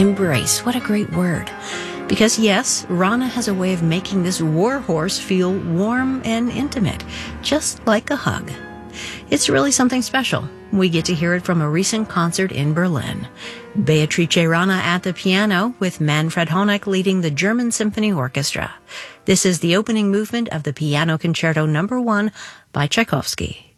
Embrace, what a great word. Because yes, Rana has a way of making this warhorse feel warm and intimate, just like a hug. It's really something special. We get to hear it from a recent concert in Berlin. Beatrice Rana at the piano, with Manfred Honeck leading the German Symphony Orchestra. This is the opening movement of the Piano Concerto No. 1 by Tchaikovsky.